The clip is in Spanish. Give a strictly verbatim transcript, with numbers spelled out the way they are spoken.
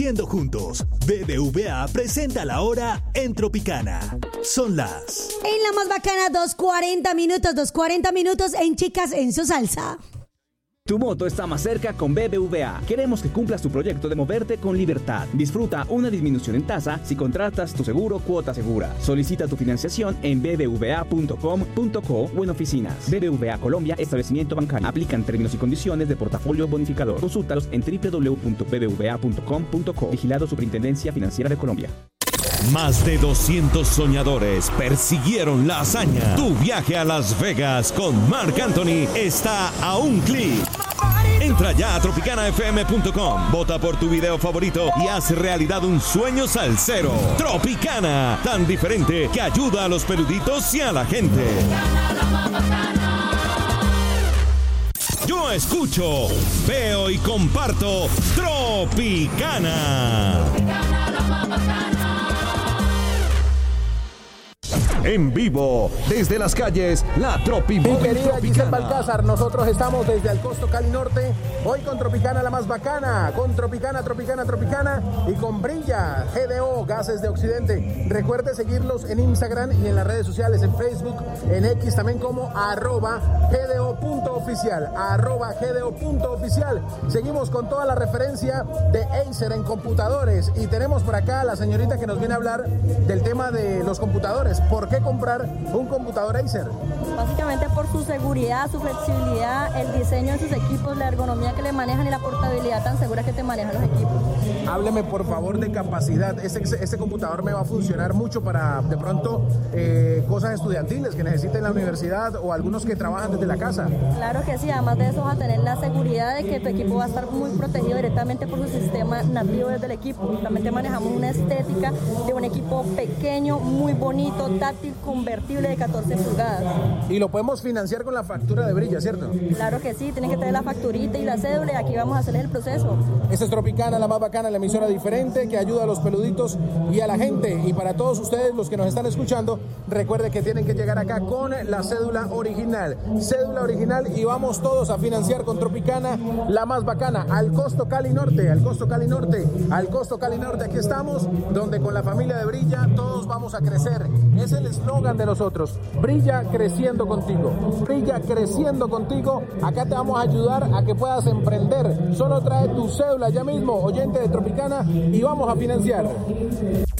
Viendo juntos, B B V A presenta la hora en Tropicana. Son las... En la más bacana, dos cuarenta minutos, dos cuarenta minutos en Chicas en su salsa. Tu moto está más cerca con B B V A. Queremos que cumplas tu proyecto de moverte con libertad. Disfruta una disminución en tasa si contratas tu seguro Cuota Segura. Solicita tu financiación en b b v a punto com punto co o en oficinas. B B V A Colombia, establecimiento bancario. Aplican términos y condiciones de portafolio bonificador. Consúltalos en w w w punto b b v a punto com punto co. Vigilado Superintendencia Financiera de Colombia. Más de doscientos soñadores persiguieron la hazaña. Tu viaje a Las Vegas con Marc Anthony está a un clic. Entra ya a tropicana f m punto com, vota por tu video favorito y haz realidad un sueño salsero. Tropicana, tan diferente que ayuda a los peluditos y a la gente. Yo escucho, veo y comparto Tropicana. En vivo, desde las calles, la Tropimóvil Mi querida Giselle Tropicana. Balcázar, nosotros estamos desde el Costo Cali Norte, hoy con Tropicana la más bacana, con Tropicana, Tropicana, Tropicana y con Brilla, G D O, Gases de Occidente. Recuerde seguirlos en Instagram y en las redes sociales, en Facebook, en X también como arroba gdo.oficial, arroba gdo.oficial. Seguimos con toda la referencia de Acer en computadores y tenemos por acá a la señorita que nos viene a hablar del tema de los computadores. ¿Por qué comprar un computador Acer? Básicamente por su seguridad, su flexibilidad, el diseño de sus equipos, la ergonomía que le manejan y la portabilidad tan segura que te manejan los equipos. Hábleme por favor de capacidad. Este, este computador me va a funcionar mucho para de pronto eh, cosas estudiantiles que necesiten la universidad o algunos que trabajan desde la casa. Claro que sí, además de eso vas a tener la seguridad de que tu equipo va a estar muy protegido directamente por su sistema nativo desde el equipo. También te manejamos una estética de un equipo pequeño, muy bonito, táctil, convertible de catorce pulgadas. Y lo podemos financiar con la factura de Brilla, ¿cierto? Claro que sí, tienes que tener la facturita y la cédula y aquí vamos a hacerles el proceso. Esta es Tropicana, la más bacana, la emisora diferente que ayuda a los peluditos y a la gente. Y para todos ustedes, los que nos están escuchando, recuerde que tienen que llegar acá con la cédula original. Cédula original y vamos todos a financiar con Tropicana, la más bacana, al Costo Cali Norte, al Costo Cali Norte, al Costo Cali Norte. Aquí estamos, donde con la familia de Brilla todos vamos a crecer. Es el eslogan de nosotros, Brilla creciendo contigo, Brilla creciendo contigo. Acá te vamos a ayudar a que puedas emprender. Solo trae tu cédula ya mismo, oyente de Tropicana, y vamos a financiar.